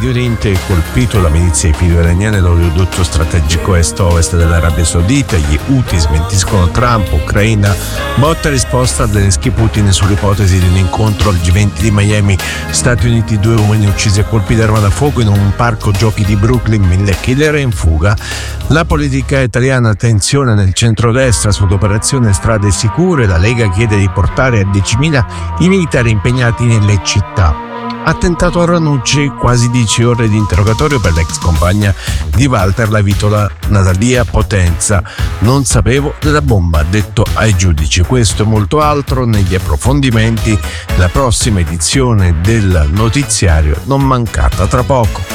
Medio Oriente, colpito la milizia filo-iraniana dall'oleodotto strategico est-ovest dell'Arabia Saudita, gli Houthi smentiscono Trump, Ucraina, botta e risposta a Zelensky-Putin sull'ipotesi di un incontro al G20 di Miami, Stati Uniti, 2 uomini uccisi a colpi d'arma da fuoco in un parco giochi di Brooklyn, 1000 killer in fuga, la politica italiana, tensione nel centrodestra sull'operazione Strade Sicure, la Lega chiede di portare a 10.000 i militari impegnati nelle città. Attentato a Ranucci, quasi 10 ore di interrogatorio per l'ex compagna di Walter, la vitola Natalia Potenza. Non sapevo della bomba, ha detto ai giudici. Questo e molto altro negli approfondimenti, la prossima edizione del notiziario non mancata tra poco.